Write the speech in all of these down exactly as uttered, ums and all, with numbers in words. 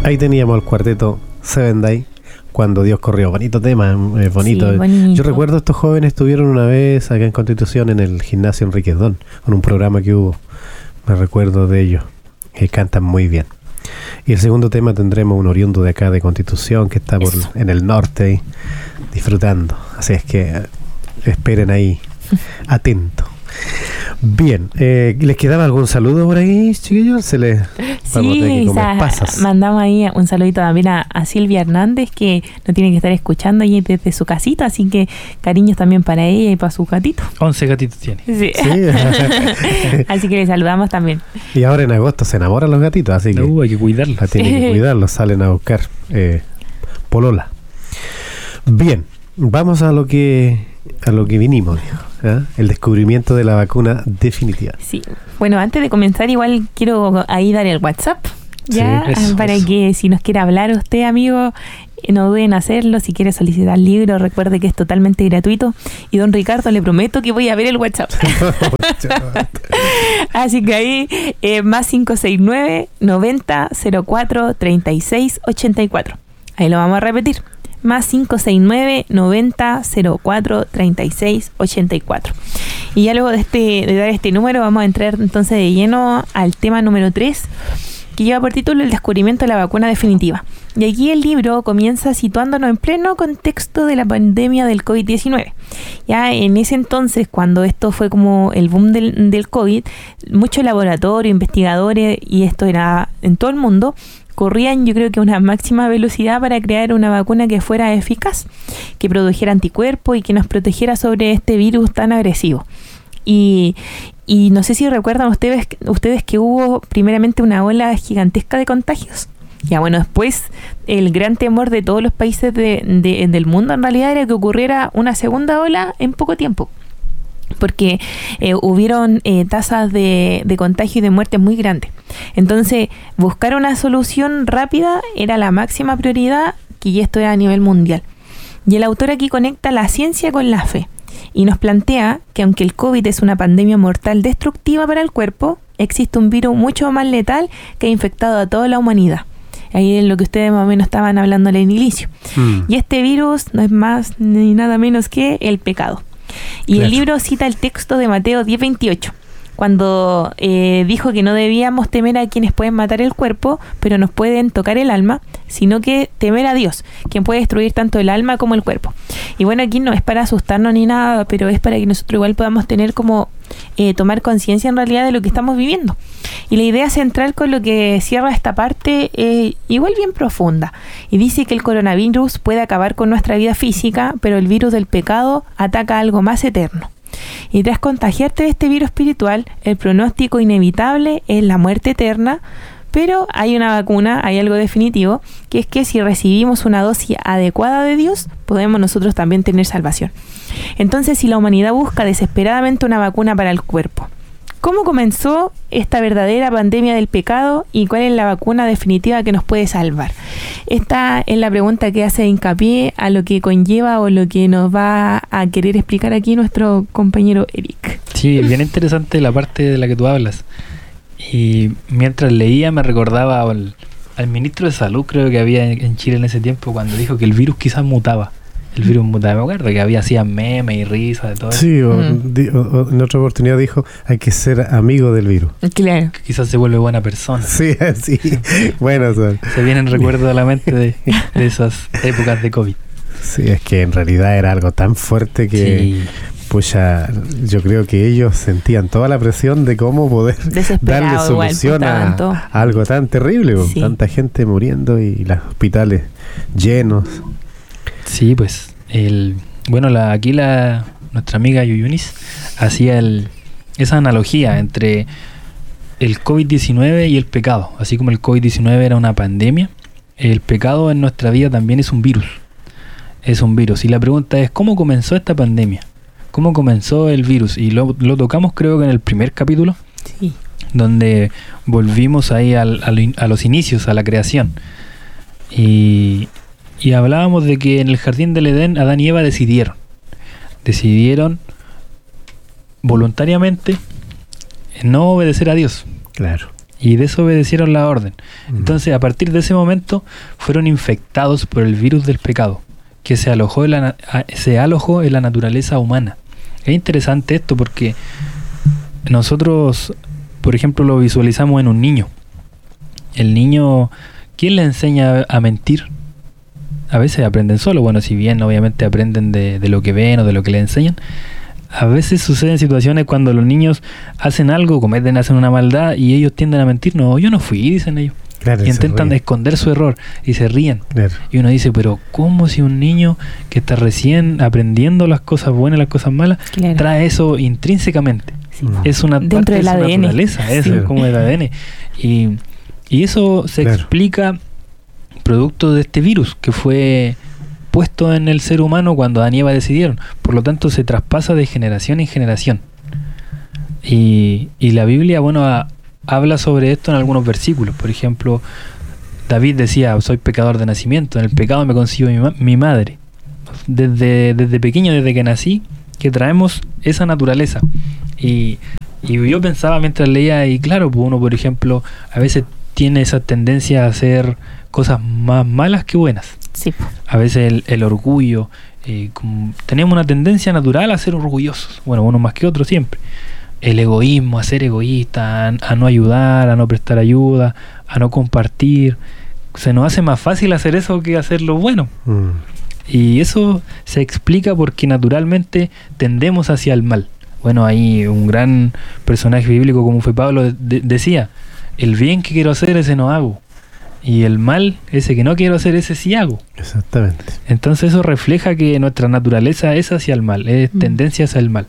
Ahí teníamos el cuarteto Seven Day, Cuando Dios corrió. Bonito tema, eh, bonito. Sí, bonito. Yo recuerdo estos jóvenes estuvieron una vez acá en Constitución en el gimnasio Enrique Don, en un programa que hubo. Me recuerdo de ellos, que cantan muy bien. Y el segundo tema tendremos un oriundo de acá de Constitución que está por en el norte ahí, disfrutando. Así es que eh, esperen ahí, atento. Bien, eh, ¿les quedaba algún saludo por ahí, chiquillos? Se les sí, que comer pasas. Mandamos ahí un saludito también a, a Silvia Hernández, que nos tiene que estar escuchando ahí desde su casita, así que cariños también para ella y para su gatito. once gatitos tiene. Sí. Sí. Así que les saludamos también. Y ahora en agosto se enamoran los gatitos, así que no, hay que cuidarlos. Tienen que cuidarlos, salen a buscar eh, polola. Bien, vamos a lo que a lo que vinimos, ¿eh? El descubrimiento de la vacuna definitiva. Sí. Bueno, antes de comenzar, igual quiero ahí dar el WhatsApp, ya, sí, eso, para eso. Que si nos quiere hablar usted, amigo, no duden en hacerlo. Si quiere solicitar libro, recuerde que es totalmente gratuito. Y don Ricardo, le prometo que voy a ver el WhatsApp. Así que ahí, eh, más cinco seis nueve, noventa, cero cuatro, treinta y seis, ochenta y cuatro. Ahí lo vamos a repetir. Más cinco seis nueve, noventa, cero cuatro, treinta y seis, ochenta y cuatro. Y ya luego de, este, de dar este número vamos a entrar entonces de lleno al tema número tres, que lleva por título El descubrimiento de la vacuna definitiva. Y aquí el libro comienza situándonos en pleno contexto de la pandemia del covid diecinueve. Ya en ese entonces, cuando esto fue como el boom del, del COVID, muchos laboratorios, investigadores, y esto era en todo el mundo, corrían, yo creo que a una máxima velocidad para crear una vacuna que fuera eficaz, que produjera anticuerpos y que nos protegiera sobre este virus tan agresivo. Y, y no sé si recuerdan ustedes, ustedes que hubo primeramente una ola gigantesca de contagios. Ya bueno, después el gran temor de todos los países de, de, del mundo en realidad era que ocurriera una segunda ola en poco tiempo, porque eh, hubieron eh, tasas de, de contagio y de muerte muy grandes. Entonces, buscar una solución rápida era la máxima prioridad, y esto era a nivel mundial. Y el autor aquí conecta la ciencia con la fe y nos plantea que aunque el COVID es una pandemia mortal destructiva para el cuerpo, existe un virus mucho más letal que ha infectado a toda la humanidad. Ahí es lo que ustedes más o menos estaban hablando al inicio. Mm. Y este virus no es más ni nada menos que el pecado. Y claro, el libro cita el texto de Mateo diez veintiocho, cuando eh, dijo que no debíamos temer a quienes pueden matar el cuerpo, pero nos pueden tocar el alma, sino que temer a Dios, quien puede destruir tanto el alma como el cuerpo. Y bueno, aquí no es para asustarnos ni nada, pero es para que nosotros igual podamos tener como eh, tomar conciencia en realidad de lo que estamos viviendo. Y la idea central con lo que cierra esta parte es igual bien profunda, y dice que el coronavirus puede acabar con nuestra vida física, pero el virus del pecado ataca algo más eterno. Y tras contagiarte de este virus espiritual, el pronóstico inevitable es la muerte eterna, pero hay una vacuna, hay algo definitivo, que es que si recibimos una dosis adecuada de Dios, podemos nosotros también tener salvación. Entonces, si la humanidad busca desesperadamente una vacuna para el cuerpo, ¿cómo comenzó esta verdadera pandemia del pecado y cuál es la vacuna definitiva que nos puede salvar? Esta es la pregunta que hace hincapié a lo que conlleva o lo que nos va a querer explicar aquí nuestro compañero Eric. Sí, bien interesante la parte de la que tú hablas. Y mientras leía me recordaba al, al ministro de Salud, creo que había en Chile en ese tiempo, cuando dijo que el virus quizás mutaba. El virus mutaba, me acuerdo que había hacían memes y risas de todo eso. Sí, o, mm. di, o, o, en otra oportunidad dijo, hay que ser amigo del virus. Claro. Que quizás se vuelve buena persona. Sí, sí. Bueno, son. Se vienen recuerdos a la mente de, de esas épocas de COVID. Sí, es que en realidad era algo tan fuerte que... Sí. Pues ya, yo creo que ellos sentían toda la presión de cómo poder darle solución igual, a, a algo tan terrible, sí. Tanta gente muriendo y los hospitales llenos. Sí, pues el bueno, la, aquí la nuestra amiga Yuyunis hacía el, esa analogía entre el covid diecinueve y el pecado. Así como el covid diecinueve era una pandemia, el pecado en nuestra vida también es un virus. Es un virus. Y la pregunta es, ¿cómo comenzó esta pandemia? ¿Cómo comenzó el virus? Y lo, lo tocamos creo que en el primer capítulo, sí, donde volvimos ahí al, al, a los inicios, a la creación. Y, y hablábamos de que en el jardín del Edén Adán y Eva decidieron. Decidieron voluntariamente no obedecer a Dios. Claro. y desobedecieron la orden. Mm. Entonces, a partir de ese momento, fueron infectados por el virus del pecado, que se alojó en la, se alojó en la naturaleza humana. Es interesante esto porque nosotros, por ejemplo, lo visualizamos en un niño. El niño, ¿quién le enseña a mentir? A veces aprenden solo, bueno, si bien obviamente aprenden de, de lo que ven o de lo que le enseñan. A veces suceden situaciones cuando los niños hacen algo, cometen, hacen una maldad y ellos tienden a mentir. No, yo no fui, dicen ellos. Claro, y intentan esconder su error y se ríen. Claro. Y uno dice, pero ¿cómo si un niño que está recién aprendiendo las cosas buenas, las cosas malas, Claro. trae eso intrínsecamente? Sí. Es una Dentro parte del de su A D N. naturaleza, eso Sí. es como el A D N. Y, y eso se Claro. explica producto de este virus que fue puesto en el ser humano cuando Adán y Eva decidieron. Por lo tanto, se traspasa de generación en generación. Y, y la Biblia, bueno, a, habla sobre esto en algunos versículos. Por ejemplo, David decía, soy pecador de nacimiento, en el pecado me concibió mi, ma- mi madre. Desde, desde pequeño, desde que nací, que traemos esa naturaleza. Y, y yo pensaba mientras leía, y claro, pues uno, por ejemplo, a veces tiene esa tendencia a hacer cosas más malas que buenas. Sí. A veces el, el orgullo, eh, como tenemos una tendencia natural a ser orgullosos, bueno, uno más que otro siempre. El egoísmo, a ser egoísta, a, a no ayudar, a no prestar ayuda, a no compartir. Se nos hace más fácil hacer eso que hacer lo bueno. Mm. Y eso se explica porque naturalmente tendemos hacia el mal. Bueno, ahí un gran personaje bíblico como fue Pablo de- decía, el bien que quiero hacer, ese no hago. Y el mal, ese que no quiero hacer, ese sí hago. Exactamente. Entonces eso refleja que nuestra naturaleza es hacia el mal, es Mm. tendencia hacia el mal.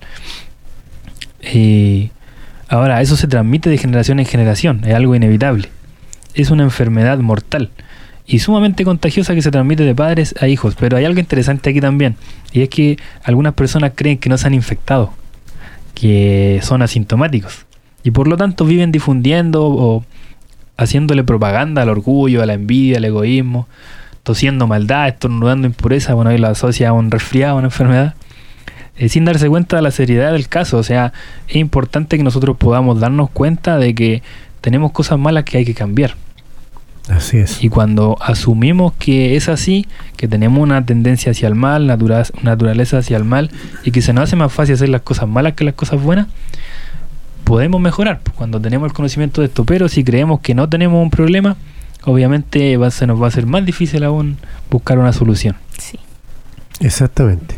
Y ahora, eso se transmite de generación en generación, es algo inevitable. Es una enfermedad mortal y sumamente contagiosa que se transmite de padres a hijos. Pero hay algo interesante aquí también, y es que algunas personas creen que no se han infectado, que son asintomáticos, y por lo tanto viven difundiendo o haciéndole propaganda al orgullo, a la envidia, al egoísmo, tosiendo maldad, estornudando impureza. Bueno, ahí lo asocia a un resfriado, a una enfermedad, eh, sin darse cuenta de la seriedad del caso. O sea, es importante que nosotros podamos darnos cuenta de que tenemos cosas malas que hay que cambiar. Así es. Y cuando asumimos que es así, que tenemos una tendencia hacia el mal, natura- naturaleza hacia el mal, y que se nos hace más fácil hacer las cosas malas que las cosas buenas, podemos mejorar cuando tenemos el conocimiento de esto. Pero si creemos que no tenemos un problema, obviamente va, se nos va a hacer más difícil aún buscar una solución. Sí. Exactamente.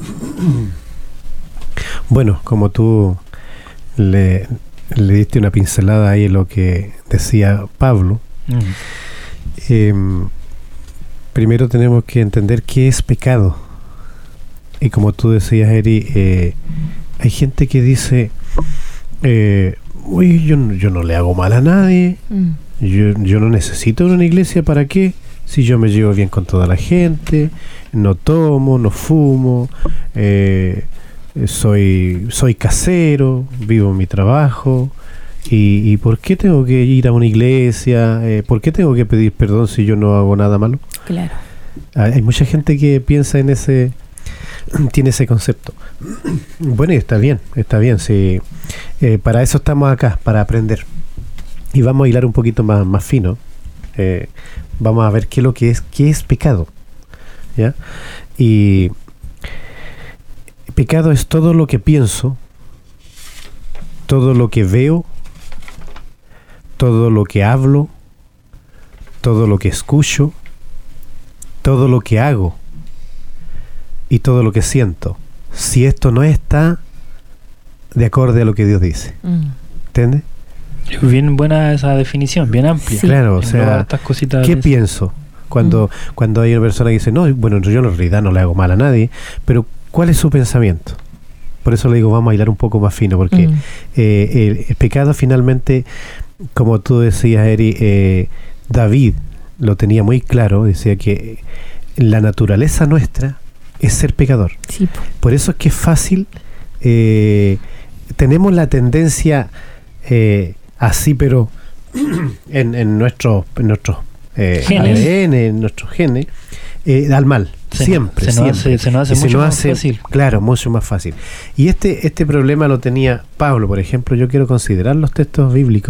Bueno, como tú le, le diste una pincelada ahí en lo que decía Pablo, Mm. eh, primero tenemos que entender qué es pecado. Y como tú decías, Eri, eh, hay gente que dice, eh, uy, yo, no- yo no le hago mal a nadie, Mm. yo, yo no necesito una iglesia, ¿para qué? Si yo me llevo bien con toda la gente, no tomo, no fumo, eh, soy, soy casero, vivo mi trabajo, y, y ¿por qué tengo que ir a una iglesia? Eh, ¿Por qué tengo que pedir perdón si yo no hago nada malo? Claro. Hay hay mucha gente que piensa en ese, tiene ese concepto. Bueno, y está bien, está bien, sí. Eh, para eso estamos acá, para aprender. Y vamos a hilar un poquito más, más fino. Eh, vamos a ver qué es lo que es, qué es pecado. ¿Ya? Y pecado es todo lo que pienso, todo lo que veo, todo lo que hablo, todo lo que escucho, todo lo que hago y todo lo que siento, si esto no está de acorde a lo que Dios dice. Mm. ¿Entiendes? Es bien buena esa definición, bien amplia. Sí. Claro, o Engloba sea, hartas cositas. ¿qué pienso? Cuando, cuando hay una persona que dice, no, bueno, yo en realidad no le hago mal a nadie, pero ¿cuál es su pensamiento? Por eso le digo, vamos a hilar un poco más fino, porque Mm. eh, el, el pecado finalmente, como tú decías, Eri, eh, David lo tenía muy claro, decía que la naturaleza nuestra es ser pecador. Sí, po. Por eso es que es fácil, eh, tenemos la tendencia eh, así, pero en, en nuestros en nuestros eh, Genes. A D N, en nuestros genes, eh, al mal, Se- siempre, se nos siempre. hace- se nos hace Y se mucho nos más hace, fácil. Claro, mucho más fácil. Y este, este problema lo tenía Pablo, por ejemplo. Yo quiero considerar los textos bíblicos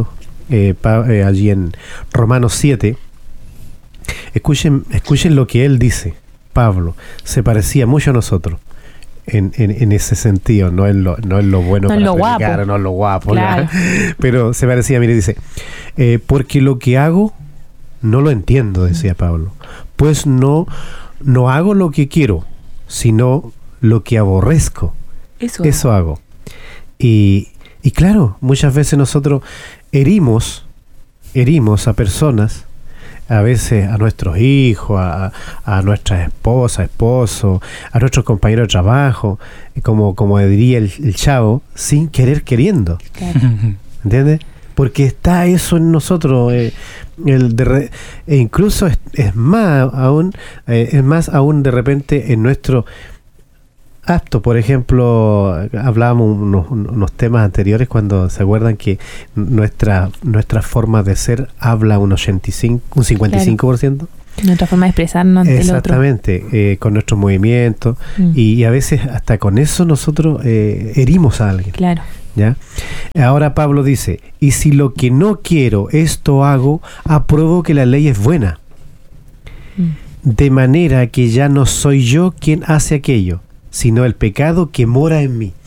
eh, pa, eh, allí en Romanos siete, escuchen, escuchen lo que él dice. Pablo se parecía mucho a nosotros en, en, en ese sentido, no en lo, no en lo bueno, no para en lo predicar, guapo, no en lo guapo, claro. Pero se parecía, mire, dice, eh, porque lo que hago no lo entiendo, decía Pablo, pues no, no hago lo que quiero, sino lo que aborrezco. Eso, Eso hago. Y, y claro, muchas veces nosotros herimos, herimos a personas, a veces a nuestros hijos, a, a nuestras esposas, esposos, a nuestros compañeros de trabajo, como, como diría el, el chavo, sin querer queriendo. claro. ¿Entiendes? Porque está eso en nosotros, eh, el de re, e incluso es, es más aún, eh, es más aún de repente en nuestro apto. Por ejemplo, hablábamos unos, unos temas anteriores cuando se acuerdan que nuestra nuestra forma de ser habla un ochenta y cinco, un cincuenta y cinco por ciento. Nuestra forma de expresarnos ante el otro. Exactamente, eh, con nuestros movimientos Mm. y, y a veces hasta con eso nosotros eh, herimos a alguien. Claro. ¿Ya? Ahora Pablo dice, y si lo que no quiero, esto hago, apruebo que la ley es buena, Mm. de manera que ya no soy yo quien hace aquello, sino el pecado que mora en mí.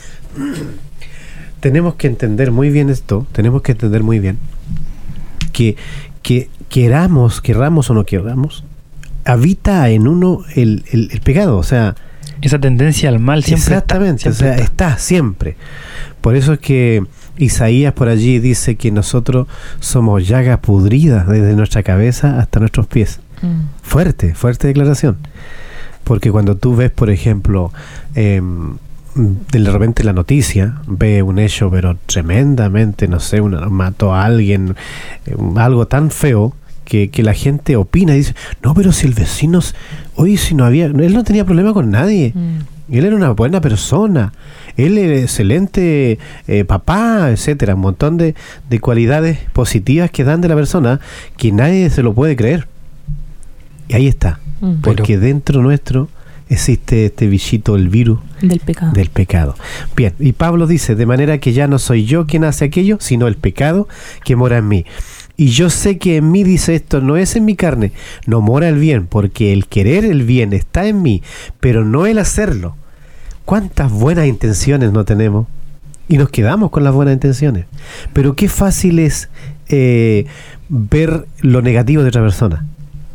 Tenemos que entender muy bien esto, tenemos que entender muy bien que, que queramos, querramos o no queramos, habita en uno el, el, el pecado, o sea, esa tendencia al mal siempre exactamente, está, siempre o sea, está. está siempre. Por eso es que Isaías por allí dice que nosotros somos llagas pudridas desde nuestra cabeza hasta nuestros pies. Mm. Fuerte, fuerte declaración. Porque cuando tú ves, por ejemplo, eh, de repente la noticia, ve un hecho, pero tremendamente, no sé, una, mató a alguien, eh, algo tan feo, que, que la gente opina y dice, no, pero si el vecino, oye, si no había, él no tenía problema con nadie, Mm. él era una buena persona, él era excelente eh, papá, etcétera, un montón de, de cualidades positivas que dan de la persona que nadie se lo puede creer. Y ahí está, Mm. porque dentro nuestro existe este bichito, el virus Del pecado. del pecado. Bien, y Pablo dice, de manera que ya no soy yo quien hace aquello, sino el pecado que mora en mí. Y yo sé que en mí, dice esto, no es en mi carne, no mora el bien, porque el querer el bien está en mí, pero no el hacerlo. ¿Cuántas buenas intenciones no tenemos? Y nos quedamos con las buenas intenciones. Pero qué fácil es eh, ver lo negativo de otra persona.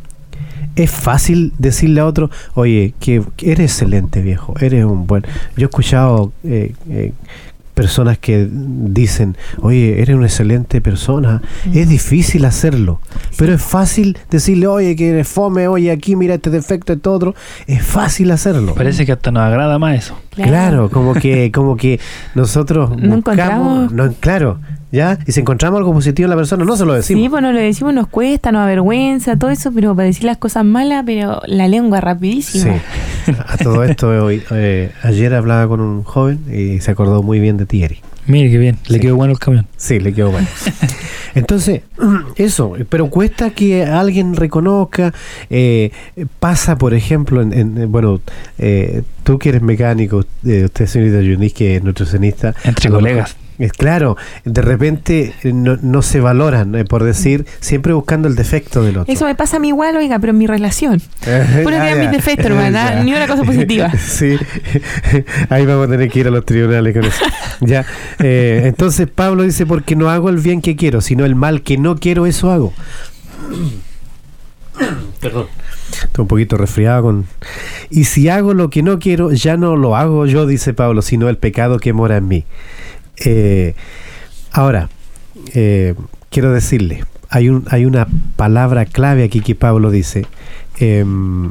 Es fácil decirle a otro, oye, que, que eres excelente, viejo, eres un buen... Yo he escuchado eh, eh, personas que dicen, oye, eres una excelente persona. Mm. Es difícil hacerlo, sí. Pero es fácil decirle, oye, que eres fome, oye, aquí mira este defecto, este otro. Es fácil hacerlo. Parece que hasta nos agrada más eso. Claro, claro como que como que nosotros no buscamos... encontramos... No, claro, ¿ya? Y si encontramos algo positivo en la persona, no se lo decimos. Sí, pues no lo decimos, nos cuesta, nos avergüenza, todo eso, pero para decir las cosas malas, pero la lengua rapidísima. Sí. A todo esto, hoy, eh, ayer hablaba con un joven y se acordó muy bien de ti, Eri. Mire qué bien, le sí. quedó bueno el camión. Sí, le quedó bueno. Entonces, eso, pero cuesta que alguien reconozca, eh, pasa, por ejemplo, en, en bueno, eh, tú que eres mecánico, eh, usted, señorita Yunis, que es nutricionista. Entre colegas. Es claro, de repente no, no se valoran, eh, por decir, siempre buscando el defecto del otro. Eso me pasa a mí igual, oiga, pero en mi relación. Puro que mis defectos, hermana, ni una cosa positiva. Sí, ahí vamos a tener que ir a los tribunales con eso. Ya, eh, entonces Pablo dice, porque no hago el bien que quiero, sino el mal que no quiero, eso hago. Perdón. Estoy un poquito resfriado con... Y si hago lo que no quiero, ya no lo hago yo, dice Pablo, sino el pecado que mora en mí. Eh, ahora, eh, quiero decirle, hay un hay una palabra clave aquí que Pablo dice. Eh,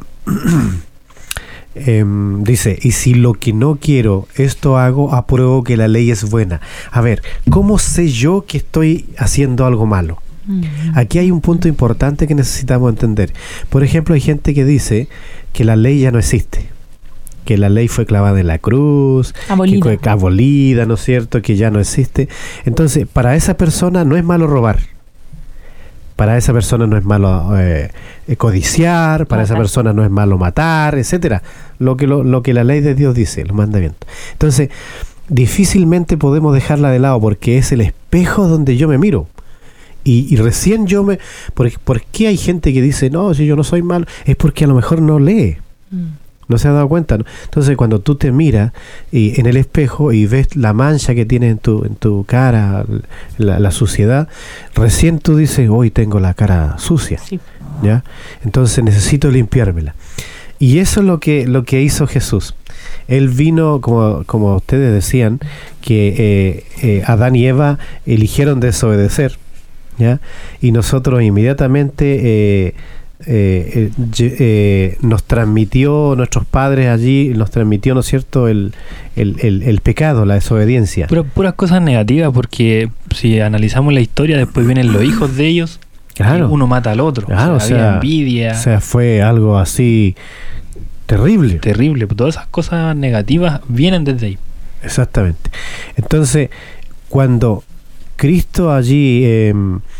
eh, dice, y si lo que no quiero, esto hago, apruebo que la ley es buena. A ver, ¿cómo sé yo que estoy haciendo algo malo? Aquí hay un punto importante que necesitamos entender. Por ejemplo, hay gente que dice que la ley ya no existe, que la ley fue clavada en la cruz, abolida, que fue abolida, ¿no es cierto?, que ya no existe. Entonces, para esa persona no es malo robar, para esa persona no es malo eh, codiciar, para matar. Esa persona no es malo matar, etcétera. Lo que lo, lo que la ley de Dios dice, los mandamientos. Entonces, difícilmente podemos dejarla de lado porque es el espejo donde yo me miro. Y, y recién yo me... ¿por, ¿Por qué hay gente que dice, no, si yo no soy malo? Es porque a lo mejor no lee. Mm. No se ha dado cuenta, ¿no? Entonces cuando tú te miras y, en el espejo y ves la mancha que tienes en tu, en tu cara, la, la suciedad, recién tú dices, hoy tengo la cara sucia. Sí. ¿Ya? Entonces necesito limpiármela. Y eso es lo que, lo que hizo Jesús. Él vino, como, como ustedes decían, que eh, eh, Adán y Eva eligieron desobedecer, ¿ya? Y nosotros inmediatamente eh, eh, eh, eh, nos transmitió, nuestros padres allí, nos transmitió, ¿no es cierto?, el, el, el, el pecado, la desobediencia. Pura, puras cosas negativas, porque si analizamos la historia, después vienen los hijos de ellos. Claro. Uno mata al otro. Claro, o sea, había envidia. O sea, fue algo así terrible. Terrible. Todas esas cosas negativas vienen desde ahí. Exactamente. Entonces, cuando Cristo allí eh,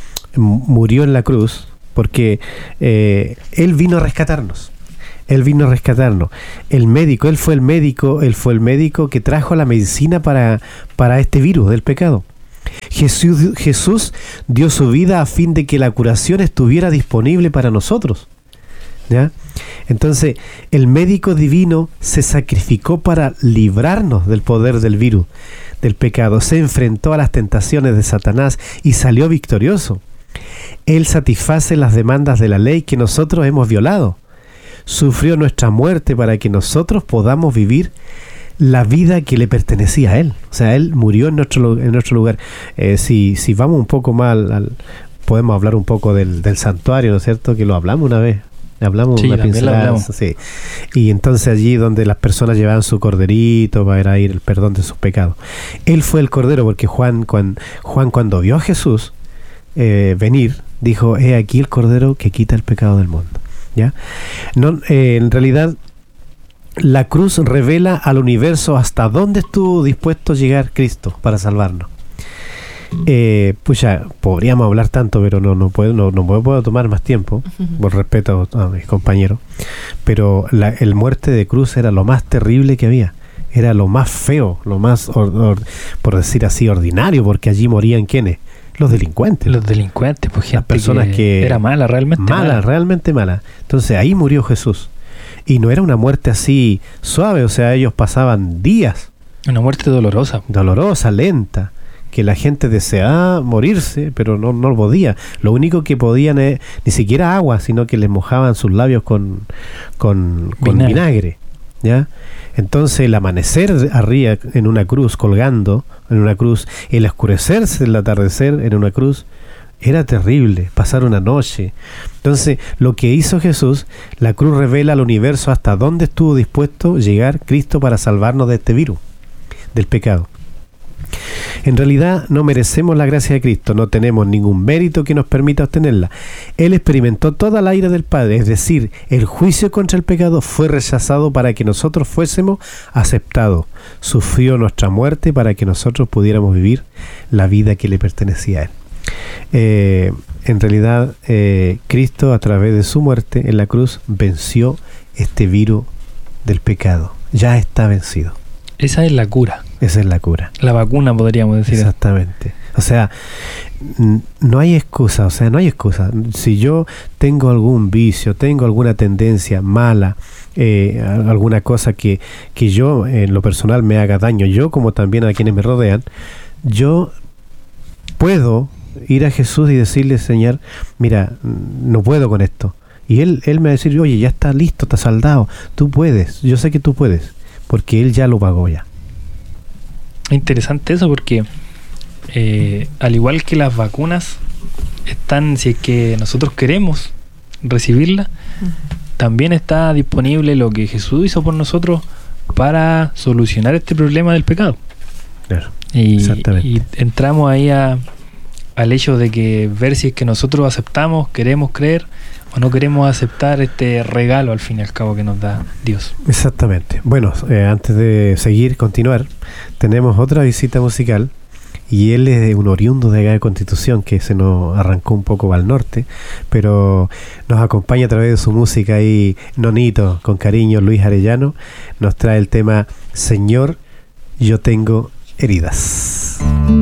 murió en la cruz, porque eh, Él vino a rescatarnos. Él vino a rescatarnos. El médico, Él fue el médico, Él fue el médico que trajo la medicina para, para este virus del pecado. Jesús, Jesús dio su vida a fin de que la curación estuviera disponible para nosotros, ¿ya? Entonces, el médico divino se sacrificó para librarnos del poder del virus, del pecado. Se enfrentó a las tentaciones de Satanás y salió victorioso. Él satisface las demandas de la ley que nosotros hemos violado. Sufrió nuestra muerte para que nosotros podamos vivir la vida que le pertenecía a Él. O sea, Él murió en nuestro, en nuestro lugar. Eh, si, si vamos un poco más al, al, podemos hablar un poco del, del santuario, ¿no es cierto? Que lo hablamos una vez. Hablamos sí, una pincelada. Sí. Y entonces allí donde las personas llevaban su corderito para ir el perdón de sus pecados. Él fue el cordero, porque Juan, cuando, Juan cuando vio a Jesús eh, venir, dijo, he aquí el cordero que quita el pecado del mundo. ¿Ya? No, eh, en realidad, la cruz revela al universo hasta dónde estuvo dispuesto a llegar Cristo para salvarnos. Eh, pues ya, podríamos hablar tanto, pero no, no, puedo, no, no puedo tomar más tiempo, por respeto a, a mis compañeros. Pero la el muerte de cruz era lo más terrible que había. Era lo más feo, lo más, or, or, por decir así, ordinario, porque allí morían ¿quiénes? Los delincuentes. Los delincuentes, pues gente las personas que, que era mala, realmente mala. Mala, realmente mala. Entonces ahí murió Jesús. Y no era una muerte así suave, o sea, ellos pasaban días. Una muerte dolorosa. Dolorosa, lenta, que la gente deseaba morirse, pero no, no podía. Lo único que podían es, ni siquiera agua, sino que les mojaban sus labios con, con, con vinagre. vinagre, ¿ya? Entonces el amanecer arriba en una cruz, colgando en una cruz, el oscurecerse, el atardecer en una cruz, era terrible, pasar una noche. Entonces, lo que hizo Jesús, la cruz revela al universo hasta dónde estuvo dispuesto a llegar Cristo para salvarnos de este virus, del pecado. En realidad, no merecemos la gracia de Cristo, no tenemos ningún mérito que nos permita obtenerla. Él experimentó toda la ira del Padre, es decir, el juicio contra el pecado fue rechazado para que nosotros fuésemos aceptados. Sufrió nuestra muerte para que nosotros pudiéramos vivir la vida que le pertenecía a Él. Eh, en realidad eh, Cristo a través de su muerte en la cruz venció este virus del pecado. Ya está vencido. Esa es la cura. Esa es la cura. La vacuna, podríamos decir. Exactamente. O sea, n- no hay excusa, o sea, no hay excusa. Si yo tengo algún vicio, tengo alguna tendencia mala, eh, alguna cosa que, que yo en lo personal me haga daño, yo como también a quienes me rodean, yo puedo ir a Jesús y decirle, Señor, mira, no puedo con esto. Y Él, él me va a decir, oye, ya está listo, está saldado, tú puedes, yo sé que tú puedes, porque Él ya lo pagó ya. Interesante eso, porque eh, al igual que las vacunas están, si es que nosotros queremos recibirlas, uh-huh. también está disponible lo que Jesús hizo por nosotros para solucionar este problema del pecado. Claro, y, y entramos ahí a, al hecho de que ver si es que nosotros aceptamos, queremos creer o no queremos aceptar este regalo al fin y al cabo que nos da Dios. Exactamente. Bueno, eh, antes de seguir, continuar, tenemos otra visita musical y él es un oriundo de acá de Constitución que se nos arrancó un poco al norte, pero nos acompaña a través de su música ahí, Nonito, con cariño, Luis Arellano, nos trae el tema Señor, yo tengo heridas.